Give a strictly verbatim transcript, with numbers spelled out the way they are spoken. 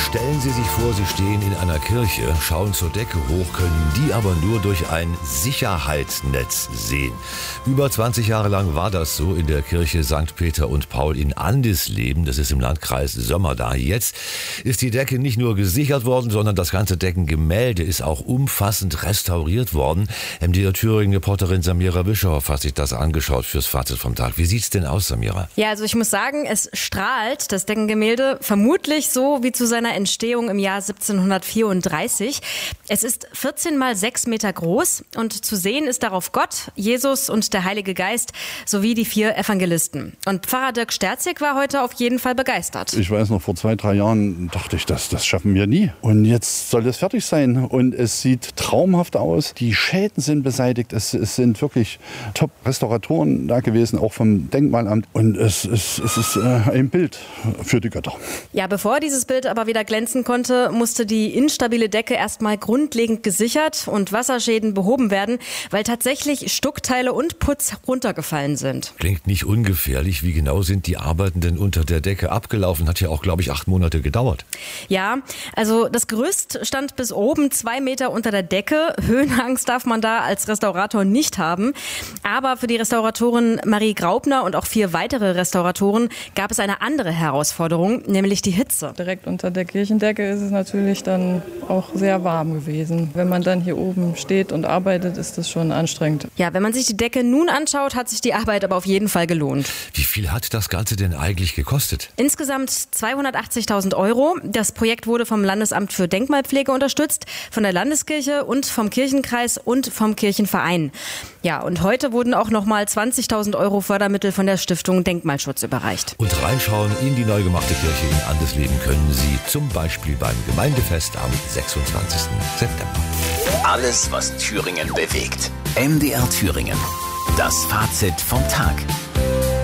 Stellen Sie sich vor, Sie stehen in einer Kirche, schauen zur Decke hoch, können die aber nur durch ein Sicherheitsnetz sehen. Über zwanzig Jahre lang war das so in der Kirche Sankt Peter und Paul in Andesleben, das ist im Landkreis Sömmerda. Jetzt ist die Decke nicht nur gesichert worden, sondern das ganze Deckengemälde ist auch umfassend restauriert worden. M D R Thüringen-Reporterin Samira Bischoff hat sich das angeschaut fürs Fazit vom Tag. Wie sieht's denn aus, Samira? Ja, also ich muss sagen, es strahlt, das Deckengemälde, vermutlich so wie zu seiner Entstehung im Jahr siebzehnhundertvierunddreißig. Es ist vierzehn mal sechs Meter groß und zu sehen ist darauf Gott, Jesus und der Heilige Geist sowie die vier Evangelisten. Und Pfarrer Dirk Sterzig war heute auf jeden Fall begeistert. Ich weiß noch, vor zwei, drei Jahren dachte ich, das, das schaffen wir nie. Und jetzt soll es fertig sein und es sieht traumhaft aus. Die Schäden sind beseitigt. Es, es sind wirklich Top-Restauratoren da gewesen, auch vom Denkmalamt. Und es, es, es ist äh, ein Bild für die Götter. Ja, bevor dieses Bild aber wieder glänzen konnte, musste die instabile Decke erstmal grundlegend gesichert und Wasserschäden behoben werden, weil tatsächlich Stuckteile und Putz runtergefallen sind. Klingt nicht ungefährlich. Wie genau sind die Arbeiten denn unter der Decke abgelaufen? Hat ja auch, glaube ich, acht Monate gedauert. Ja, also das Gerüst stand bis oben zwei Meter unter der Decke. Höhenangst darf man da als Restaurator nicht haben. Aber für die Restauratorin Marie Graupner und auch vier weitere Restauratoren gab es eine andere Herausforderung, nämlich die Hitze. Direkt unter der Kirchendecke ist es natürlich dann auch sehr warm gewesen. Wenn man dann hier oben steht und arbeitet, ist das schon anstrengend. Ja, wenn man sich die Decke nun anschaut, hat sich die Arbeit aber auf jeden Fall gelohnt. Wie viel hat das Ganze denn eigentlich gekostet? Insgesamt zweihundertachtzigtausend Euro. Das Projekt wurde vom Landesamt für Denkmalpflege unterstützt, von der Landeskirche und vom Kirchenkreis und vom Kirchenverein. Ja, und heute wurden auch nochmal zwanzigtausend Euro Fördermittel von der Stiftung Denkmalschutz überreicht. Und reinschauen in die neu gemachte Kirche in Andesleben können Sie zum Beispiel beim Gemeindefest am sechsundzwanzigsten September. Alles, was Thüringen bewegt. M D R Thüringen. Das Fazit vom Tag.